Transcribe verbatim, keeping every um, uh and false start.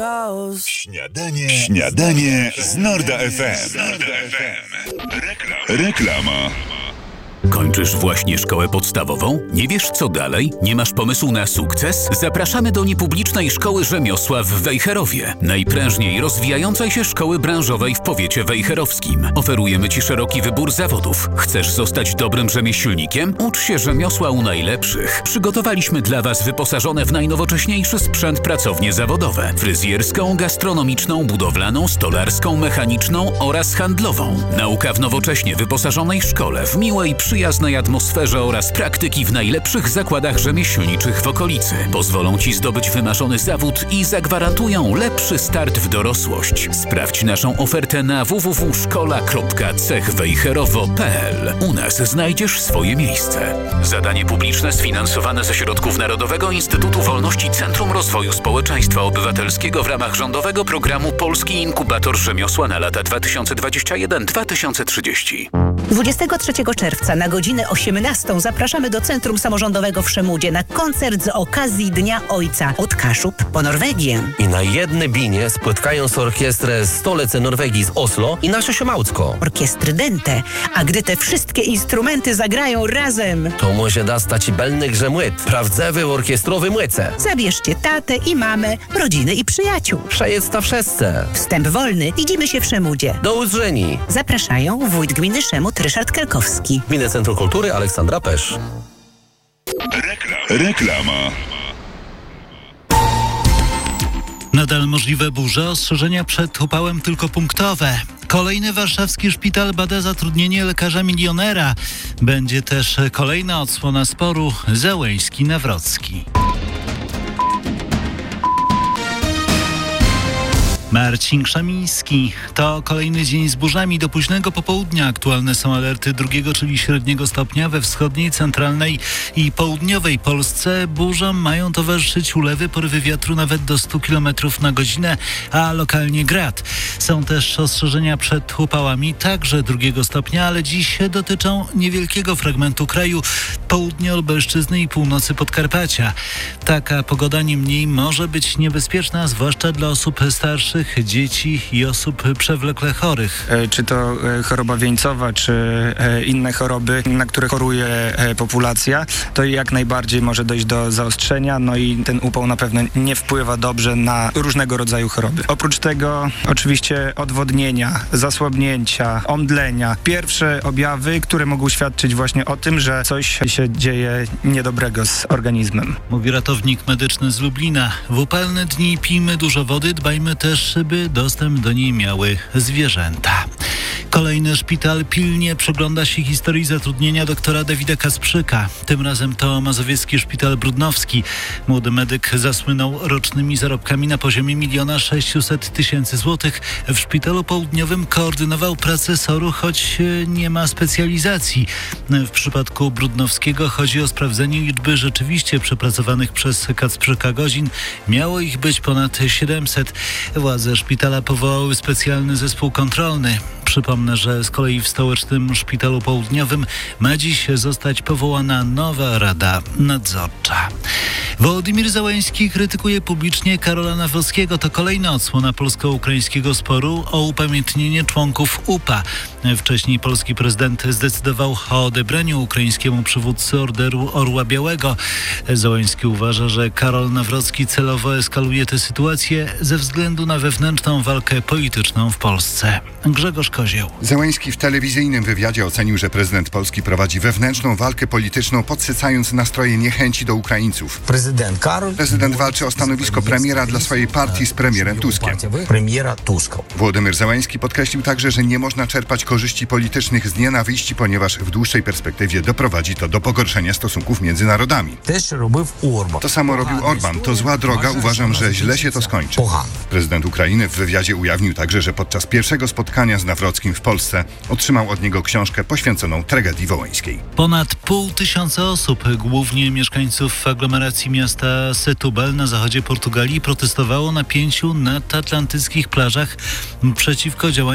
Śniadanie, śniadanie z Norda F M. Norda F M. Reklama. Reklama. Kończysz właśnie szkołę podstawową? Nie wiesz co dalej? Nie masz pomysłu na sukces? Zapraszamy do niepublicznej szkoły rzemiosła w Wejherowie, najprężniej rozwijającej się szkoły branżowej w powiecie wejherowskim. Oferujemy Ci szeroki wybór zawodów. Chcesz zostać dobrym rzemieślnikiem? Ucz się rzemiosła u najlepszych. Przygotowaliśmy dla Was wyposażone w najnowocześniejszy sprzęt pracownie zawodowe. Fryzjerską, gastronomiczną, budowlaną, stolarską, mechaniczną oraz handlową. Nauka w nowocześnie wyposażonej szkole, w miłej, przyjaznej atmosferze oraz praktyki w najlepszych zakładach rzemieślniczych w okolicy pozwolą Ci zdobyć wymarzony zawód i zagwarantują lepszy start w dorosłość. Sprawdź naszą ofertę na w w w kropka szkola kropka cech wejherowo kropka p l. U nas znajdziesz swoje miejsce. Zadanie publiczne sfinansowane ze środków Narodowego Instytutu Wolności Centrum Rozwoju Społeczeństwa Obywatelskiego w ramach rządowego programu Polski Inkubator Rzemiosła na lata dwa tysiące dwudziesty pierwszy do dwa tysiące trzydziestego. dwudziestego trzeciego czerwca na godzinę osiemnastą zapraszamy do Centrum Samorządowego w Szemudzie na koncert z okazji Dnia Ojca od Kaszub po Norwegię. I na jednej binie spotkają z orkiestrę Stolice Norwegii z Oslo i nasze Siemałcko. Orkiestry Dente, a gdy te wszystkie instrumenty zagrają razem, to może da stać belnych, że młyt. Prawdziwy orkiestrowy młyce. Zabierzcie tatę i mamę, rodziny i przyjaciół. Przejedź wszyscy. Wstęp wolny. Widzimy się w Szemudzie. Do usłyszenia. Zapraszają wójt gminy Szemud Ryszard Kalkowski. Gminne Centrum Kultury Aleksandra Pesz. Reklama. Reklama. Nadal możliwe burze, ostrzeżenia przed upałem tylko punktowe. Kolejny warszawski szpital bada zatrudnienie lekarza milionera. Będzie też kolejna odsłona sporu Załęski-Nawrocki. Marcin Krzemiński. To kolejny dzień z burzami do późnego popołudnia. Aktualne są alerty drugiego, czyli średniego stopnia we wschodniej, centralnej i południowej Polsce. Burzom mają towarzyszyć ulewy, porywy wiatru nawet do stu kilometrów na godzinę, a lokalnie grad. Są też ostrzeżenia przed upałami, także drugiego stopnia, ale dziś dotyczą niewielkiego fragmentu kraju, południa Lubelszczyzny i północy Podkarpacia. Taka pogoda niemniej może być niebezpieczna, zwłaszcza dla osób starszych, dzieci i osób przewlekle chorych. Czy to choroba wieńcowa, czy inne choroby, na które choruje populacja, to jak najbardziej może dojść do zaostrzenia, no i ten upał na pewno nie wpływa dobrze na różnego rodzaju choroby. Oprócz tego oczywiście odwodnienia, zasłabnięcia, omdlenia. Pierwsze objawy, które mogą świadczyć właśnie o tym, że coś się dzieje niedobrego z organizmem. Mówi ratownik medyczny z Lublina. W upalne dni pijmy dużo wody, dbajmy też, by dostęp do niej miały zwierzęta. Kolejny szpital pilnie przygląda się historii zatrudnienia doktora Dawida Kasprzyka. Tym razem to mazowiecki szpital brudnowski. Młody medyk zasłynął rocznymi zarobkami na poziomie miliona sześciuset tysięcy złotych. W szpitalu południowym koordynował pracę S O R-u, choć nie ma specjalizacji. W przypadku Brudnowskiego chodzi o sprawdzenie liczby rzeczywiście przepracowanych przez Kasprzyka godzin. Miało ich być ponad siedemset. Władze szpitala powołały specjalny zespół kontrolny. Przypomnę, że z kolei w stołecznym szpitalu południowym ma dziś zostać powołana nowa rada nadzorcza. Wołodymyr Załęski krytykuje publicznie Karola Nawrockiego. To kolejna odsłona polsko-ukraińskiego sporu o upamiętnienie członków U P A. Wcześniej polski prezydent zdecydował o odebraniu ukraińskiemu przywódcy Orderu Orła Białego. Załęski uważa, że Karol Nawrocki celowo eskaluje tę sytuację ze względu na wewnętrzną walkę polityczną w Polsce. Grzegorz Kozieł. Załęski w telewizyjnym wywiadzie ocenił, że prezydent Polski prowadzi wewnętrzną walkę polityczną, podsycając nastroje niechęci do Ukraińców. Prezydent Karol... Prezydent walczy o stanowisko premiera dla swojej partii z premierem Tuskiem. Wołodymyr Załęski podkreślił także, że nie można czerpać korzyści politycznych z nienawiści, ponieważ w dłuższej perspektywie doprowadzi to do pogorszenia stosunków między narodami. To samo robił Orban. To zła droga. Uważam, że źle się to skończy. Prezydent Ukrainy w wywiadzie ujawnił także, że podczas pierwszego spotkania z Nawrockim w Polsce otrzymał od niego książkę poświęconą tragedii wołyńskiej. Ponad pół tysiąca osób, głównie mieszkańców aglomeracji miasta Setúbal na zachodzie Portugalii, protestowało na pięciu nadatlantyckich plażach przeciwko działaniom